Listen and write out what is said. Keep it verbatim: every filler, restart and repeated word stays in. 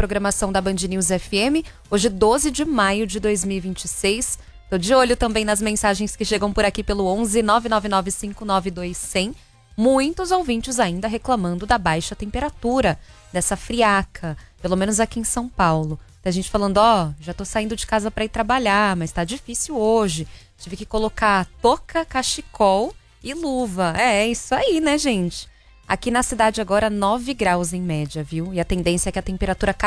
programação da Band News F M. Hoje, doze de maio de dois mil e vinte e seis. Tô de olho também nas mensagens que chegam por aqui pelo onze nove nove nove cinco nove dois zero zero. Muitos ouvintes ainda reclamando da baixa temperatura, dessa friaca, pelo menos aqui em São Paulo. Tem gente falando, ó, oh, já tô saindo de casa para ir trabalhar, mas tá difícil hoje. Tive que colocar touca, cachecol e luva. É, é isso aí, né, gente? Aqui na cidade agora nove graus em média, viu? E a tendência é que a temperatura caia